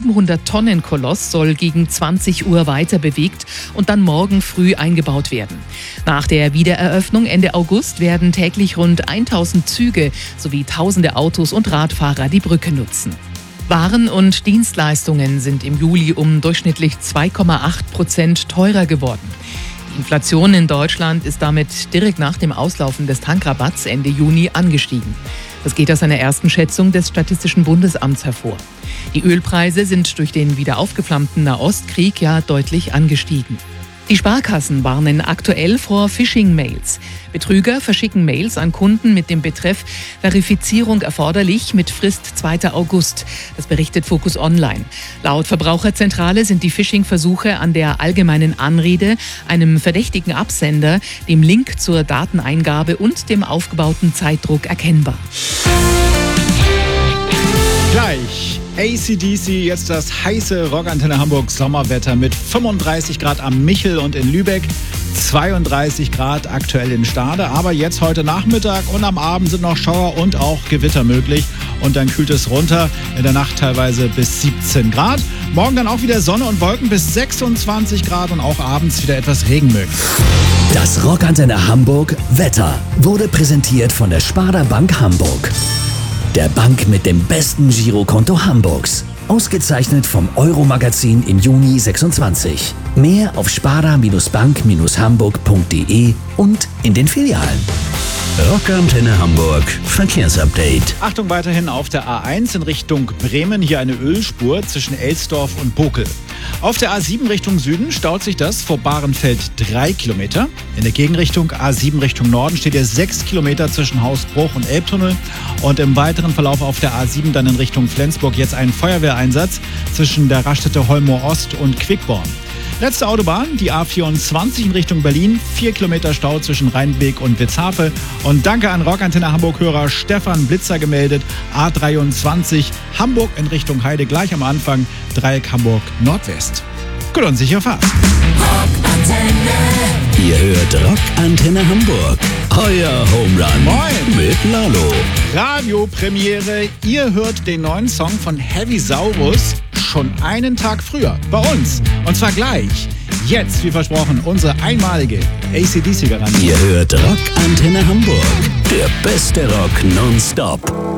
700-Tonnen-Koloss soll gegen 20 Uhr weiter bewegt und dann morgen früh eingebaut werden. Nach der Wiedereröffnung Ende August werden täglich rund 1000 Züge sowie tausende Autos und Radfahrer die Brücke nutzen. Waren und Dienstleistungen sind im Juli um durchschnittlich 2,8% teurer geworden. Die Inflation in Deutschland ist damit direkt nach dem Auslaufen des Tankrabatts Ende Juni angestiegen. Das geht aus einer ersten Schätzung des Statistischen Bundesamts hervor. Die Ölpreise sind durch den wieder aufgeflammten Nahostkrieg ja deutlich angestiegen. Die Sparkassen warnen aktuell vor Phishing-Mails. Betrüger verschicken Mails an Kunden mit dem Betreff Verifizierung erforderlich mit Frist 2. August. Das berichtet Focus Online. Laut Verbraucherzentrale sind die Phishing-Versuche an der allgemeinen Anrede, einem verdächtigen Absender, dem Link zur Dateneingabe und dem aufgebauten Zeitdruck erkennbar. Gleich AC/DC, jetzt das heiße Rockantenne Hamburg Sommerwetter mit 35 Grad am Michel und in Lübeck, 32 Grad aktuell in Stade. Aber jetzt heute Nachmittag und am Abend sind noch Schauer und auch Gewitter möglich. Und dann kühlt es runter, in der Nacht teilweise bis 17 Grad. Morgen dann auch wieder Sonne und Wolken bis 26 Grad und auch abends wieder etwas Regen möglich. Das Rockantenne Hamburg Wetter wurde präsentiert von der Sparda Bank Hamburg. Der Bank mit dem besten Girokonto Hamburgs. Ausgezeichnet vom Euro-Magazin im Juni 26. Mehr auf sparda-bank-hamburg.de und in den Filialen. Rockantenne Hamburg Verkehrsupdate. Achtung weiterhin auf der A1 in Richtung Bremen. Hier eine Ölspur zwischen Elsdorf und Bokel. Auf der A7 Richtung Süden staut sich das vor Bahrenfeld 3 Kilometer. In der Gegenrichtung A7 Richtung Norden steht hier 6 Kilometer zwischen Hausbruch und Elbtunnel. Und im weiteren Verlauf auf der A7 dann in Richtung Flensburg jetzt ein Feuerwehreinsatz zwischen der Raststätte Holmoor Ost und Quickborn. Letzte Autobahn, die A24 in Richtung Berlin. 4 Kilometer Stau zwischen Rheinbeek und Witzhafe. Und danke an Rockantenne Hamburg-Hörer Stefan Blitzer gemeldet. A23 Hamburg in Richtung Heide gleich am Anfang. Dreieck Hamburg Nordwest. Gut und sicher Fahrt. Ihr hört Rockantenne Hamburg. Euer Home Run. Moin. Mit Lalo. Radiopremiere. Ihr hört den neuen Song von Heavy Saurus schon einen Tag früher bei uns. Und zwar gleich. Jetzt, wie versprochen, unsere einmalige AC/DC-Garantie. Ihr hört Rockantenne Hamburg. Der beste Rock nonstop.